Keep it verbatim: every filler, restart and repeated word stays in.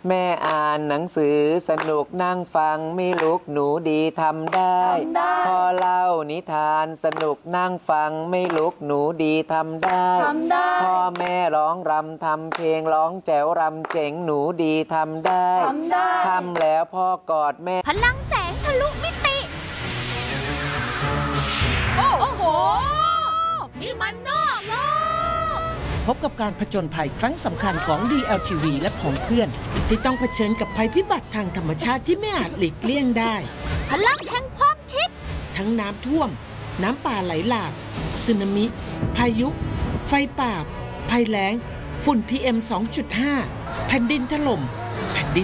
แม่อ่านหนังสือสนุกนั่งฟังไม่ลุกหนูดีทำได้พ่อเล่านิทานสนุกนั่งฟังไม่ลุกหนูดีทำได้พ่อแม่ร้องรำทำเพลงร้องแจ๋วรำเจ๋งหนูดีทำได้ทำแล้วพ่อกอดแม่พลังแสงทะลุมิติโอ้โหนี่มันนอกโลกพบกับการผจญภัยครั้งสำคัญของ ดี แอล ที วี และของเพื่อนที่ต้องเผชิญกับภัยพิบัติทางธรรมชาติที่ไม่อาจหลีกเลี่ยงได้พลังแห่งความคิดทั้งน้ำท่วมน้ำป่าไหลหลากสึนามิพายุไฟป่าภัยแล้งฝุ่น พี เอ็ม สองจุดห้า แผ่นดินถล่ม